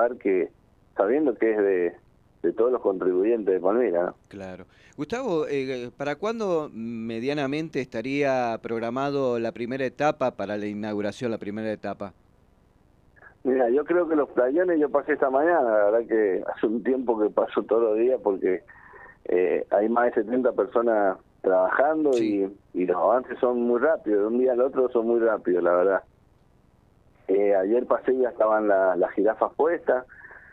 lugar que, sabiendo que es de todos los contribuyentes de Palmira, ¿no? Claro. Gustavo, ¿para cuándo medianamente estaría programado la primera etapa para la inauguración, la primera etapa? Mira, yo creo que los playones yo pasé esta mañana, la verdad que hace un tiempo que paso todos los días porque hay más de 70 personas trabajando Sí. y los avances son muy rápidos, de un día al otro son muy rápidos, la verdad. Ayer pasé y ya estaban las jirafas puestas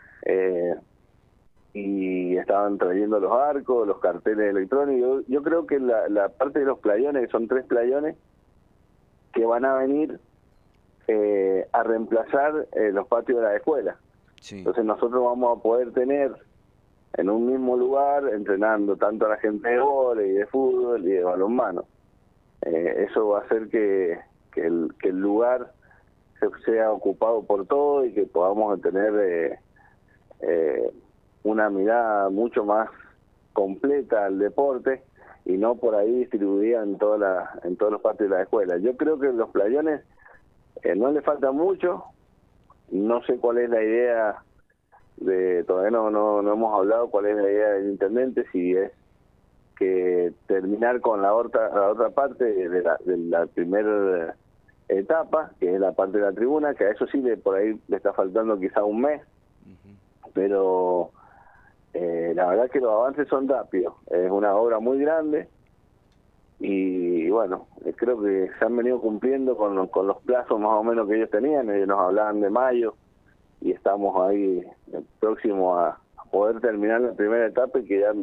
y estaban trayendo los arcos, los carteles electrónicos. Yo creo que la parte de los playones, que son 3 playones, que van a venir a reemplazar los patios de la escuela. Sí. Entonces nosotros vamos a poder tener en un mismo lugar entrenando tanto a la gente de vóley, de fútbol y de balonmano. Eso va a hacer que el lugar sea ocupado por todo y que podamos tener una mirada mucho más completa al deporte y no por ahí distribuida en todos los patios de la escuela. Yo creo que los playones no le falta mucho, no sé cuál es la idea todavía no hemos hablado cuál es la idea del intendente, si es que terminar con la otra parte de la primera etapa, que es la parte de la tribuna, que a eso sí por ahí le está faltando quizá un mes, pero la verdad que los avances son rápidos, es una obra muy grande y bueno, creo que se han venido cumpliendo con los plazos más o menos que ellos tenían. Ellos nos hablaban de mayo y estamos ahí próximos a poder terminar la primera etapa y que ya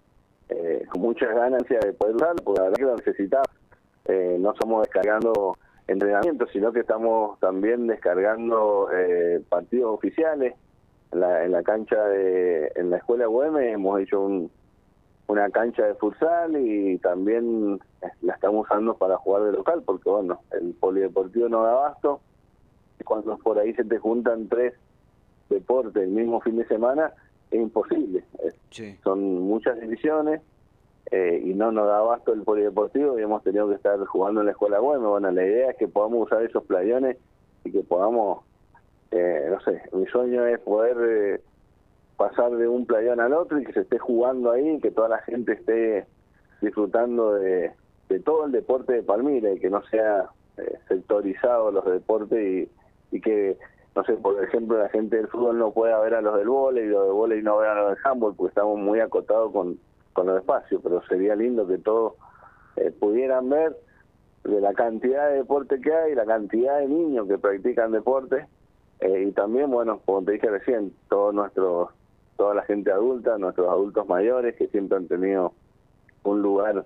con muchas ganas de poder usarlo, porque la verdad que lo necesitamos. No estamos descargando entrenamientos, sino que estamos también descargando partidos oficiales. En la cancha en la escuela UM hemos hecho una cancha de futsal y también la estamos usando para jugar de local, porque bueno, el polideportivo no da abasto. Cuando por ahí se te juntan 3 deportes el mismo fin de semana, es imposible. Sí. Son muchas divisiones y no nos da abasto el polideportivo y hemos tenido que estar jugando en la escuela UM. Bueno, la idea es que podamos usar esos playones y que podamos, no sé, mi sueño es poder pasar de un playón al otro y que se esté jugando ahí, que toda la gente esté disfrutando de todo el deporte de Palmira y que no sea sectorizado los deportes y que, no sé, por ejemplo, la gente del fútbol no pueda ver a los del vóley y los del vóley no vean a los del handball porque estamos muy acotados con los espacios, pero sería lindo que todos pudieran ver de la cantidad de deporte que hay, la cantidad de niños que practican deporte y también, bueno, como te dije recién, toda la gente adulta, nuestros adultos mayores que siempre han tenido un lugar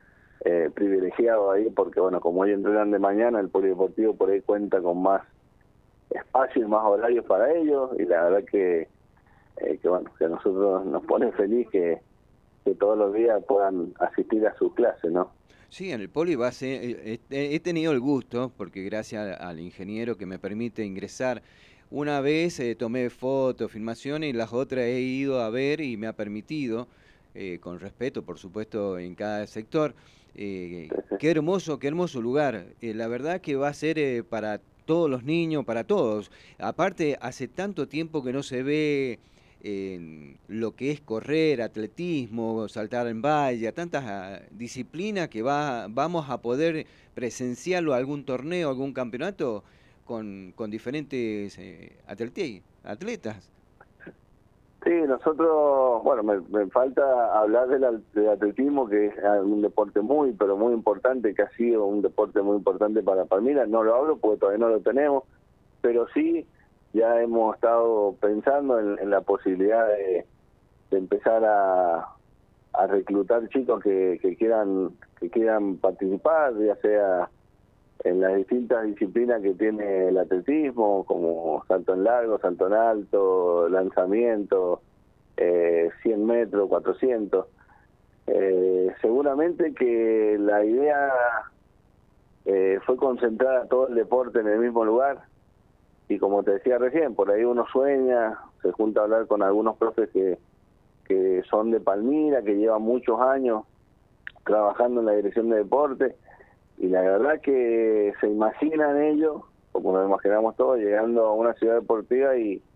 privilegiado ahí, porque bueno, como hoy entrenan de mañana, el polideportivo por ahí cuenta con más espacio y más horarios para ellos, y la verdad que bueno, que a nosotros nos pone feliz que todos los días puedan asistir a sus clases, ¿no? Sí, en el poli va a ser, he tenido el gusto, porque gracias al ingeniero que me permite ingresar, una vez tomé fotos, filmaciones y las otras he ido a ver y me ha permitido, con respeto por supuesto en cada sector, qué hermoso lugar. La verdad que va a ser para todos los niños, para todos. Aparte, hace tanto tiempo que no se ve lo que es correr, atletismo, saltar en valla, tantas disciplinas que vamos a poder presenciarlo a algún torneo, algún campeonato con diferentes atletas. Sí, nosotros, bueno, me falta hablar del atletismo, que es un deporte muy, pero muy importante, que ha sido un deporte muy importante para Palmira. No lo hablo porque todavía no lo tenemos, pero sí ya hemos estado pensando en la posibilidad de empezar a reclutar chicos que quieran participar, ya sea en las distintas disciplinas que tiene el atletismo, como salto en largo, salto en alto, lanzamiento, 100 metros, 400. Seguramente que la idea fue concentrar a todo el deporte en el mismo lugar y como te decía recién, por ahí uno sueña, se junta a hablar con algunos profes que son de Palmira, que llevan muchos años trabajando en la dirección de deporte y la verdad que se imaginan ellos, como nos imaginamos todos, llegando a una ciudad deportiva y